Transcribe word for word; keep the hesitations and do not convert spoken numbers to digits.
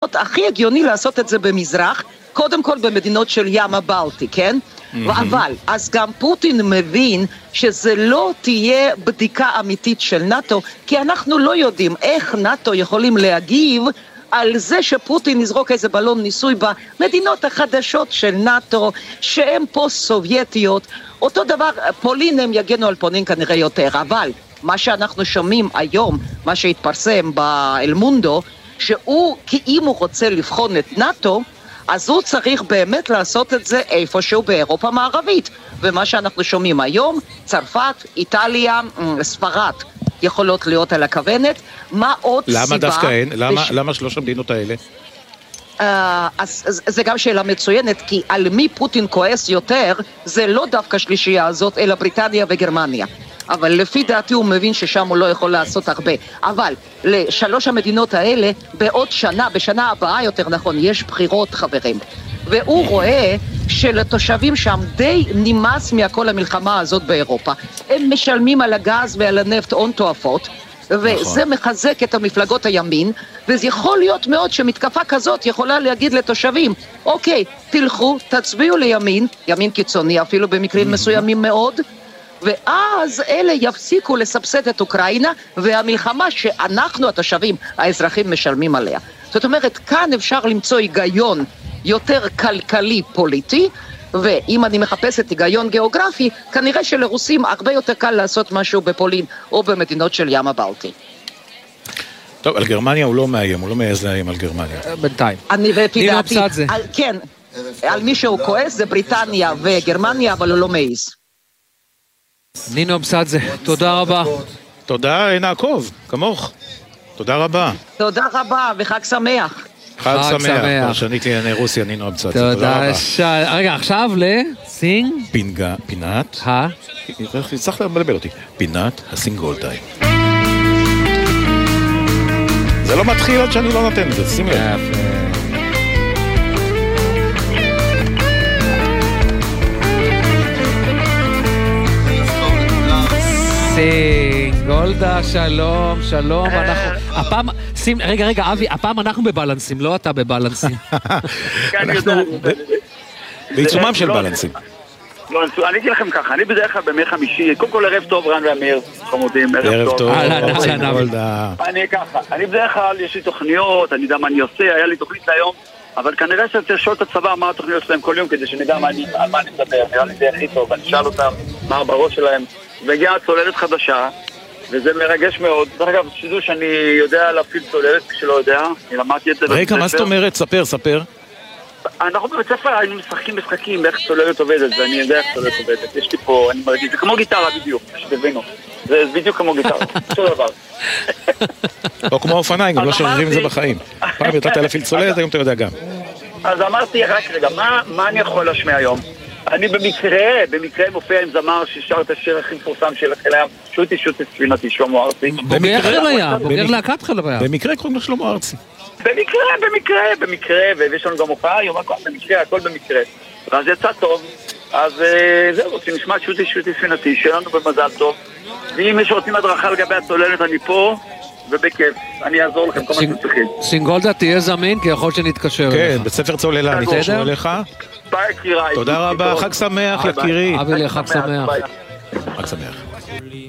המדינות הכי הגיוני לעשות את זה במזרח, קודם כל במדינות של ים הבלטי, כן? אבל, אז גם פוטין מבין שזה לא תהיה בדיקה אמיתית של נאטו, כי אנחנו לא יודעים איך נאטו יכולים להגיב על זה שפוטין יזרוק איזה בלון ניסוי במדינות החדשות של נאטו, שהן פוסט-סובייטיות. אותו דבר, פולין הם יגנו על פולין כנראה יותר, אבל מה שאנחנו שומעים היום, מה שהתפרסם באל מונדו, שהוא, כי אם הוא רוצה לבחון את נאטו, אז הוא צריך באמת לעשות את זה איפשהו באירופה המערבית. ומה שאנחנו שומעים היום, צרפת, איטליה, ספרד, יכולות להיות על הכוונת. מה עוד סיבה... למה דווקא אין? למה, בש... למה שלוש המדינות האלה? Uh, אז, אז זה גם שאלה מצוינת, כי על מי פוטין כועס יותר, זה לא דווקא שלישייה הזאת, אלא בריטניה וגרמניה. אבל לפי דעתי הוא מבין ששם הוא לא יכול לעשות הרבה. אבל לשלוש המדינות האלה, בעוד שנה, בשנה הבאה יותר נכון, יש בחירות חברים. והוא רואה שלתושבים שם די נמאס מהכל המלחמה הזאת באירופה. הם משלמים על הגז ועל הנפט הון תועפות, וזה מחזק את המפלגות הימין, וזה יכול להיות מאוד שמתקפה כזאת יכולה להגיד לתושבים, אוקיי, תלכו, תצביעו לימין, ימין קיצוני אפילו במקרים מסוימים מאוד, ואז אלה יפסיקו לסבסד את אוקראינה, והמלחמה שאנחנו התושבים, האזרחים משלמים עליה. זאת אומרת, כאן אפשר למצוא היגיון יותר כלכלי פוליטי, ואם אני מחפשת היגיון גיאוגרפי, כנראה שלרוסים הרבה יותר קל לעשות משהו בפולין או במדינות של ים הבלטי. טוב, על גרמניה הוא לא מאיים, הוא לא מעז לאיים על גרמניה. בינתיים. אני ופי דעתי, כן, על מי שהוא כועס זה בריטניה וגרמניה, אבל הוא לא מעז. נינו אבסדזה, תודה רבה. תודה, נעקוב, כמוך. תודה רבה. תודה רבה וחג שמח. חג שמח, פרשנית לענייני רוסיה, נינו אבסדזה. תודה רבה. רגע, עכשיו לסינג? פינגה, פינת. ה? צריך לבלבל אותי. פינת הסינגולדאי. זה לא מתחיל עד שאני לא נותן את זה, שים לב. גולדה, שלום, שלום, אנחנו, הפעם, שים, רגע, רגע, אבי, הפעם אנחנו בבלנסים, לא אתה בבלנסים. אנחנו בעיצומם של בלנסים. לא, אני אגיד לכם ככה, אני בדרך כלל בימי חמישי, קודם כל ערב טוב רן ואמיר, חמודים, ערב טוב. אני ככה, אני בדרך כלל, יש לי תוכניות, אני יודע מה אני עושה, היה לי תוכנית להיום, אבל כנראה שאני צריך לשאול את הצבא מה התוכניות שלהם כל יום, כדי שנדע על מה אני מדבר, נראה לי זה הכי טוב, אני אשאל אותם מה בראש שלהם. והגיעה צוללת חדשה, וזה מרגש מאוד. דרך אגב, שתדעו שאני יודע להפעיל צוללת, כשלא יודע, אני למדתי את זה בבית ספר. רגע, מה זאת אומרת? ספר, ספר. אנחנו בבית ספר היינו משחקים משחקים באיך צוללת עובדת, ואני יודע איך צוללת עובדת. יש לי פה, אני מרגיש, זה כמו גיטרה בדיוק, שתבינו. זה בדיוק כמו גיטרה, אותו דבר. או כמו אופניים, גם לא שוררים את זה בחיים. פעם ידעת להפעיל צוללת, היום אתה יודע גם. אז אמרתי, רק רגע, מה אני יכול להשמיע היום? אני במקרה, במקרה מופיע עם זמר ששר את השיר הכי מפורסם של חיל הים, שוטי שוטי ספינתי, שלמה ארצי. בוגר חיל הים, בוגר להקת חיל הים. במקרה קוראים לו שלמה ארצי. במקרה, במקרה, במקרה, ויש לנו גם הופעה, יום הכל במקרה, הכל במקרה. ואז יצא טוב, אז זהו, רוצים לשמוע שוטי שוטי ספינתי, שלנו במזל טוב. ואם יש רוצים הדרכה לגבי הצוללת, אני פה, ובכיף, אני אעזור לכם כל מה שאתם צריכים. סינגולדה תהיה זמין, כי יכול שנתקשר אליך. כן, בית ספר צוללה, נתקשר אליך. ביי, קירי. תודה רבה, חג שמח לקירי. אבי, חג שמח. חג שמח.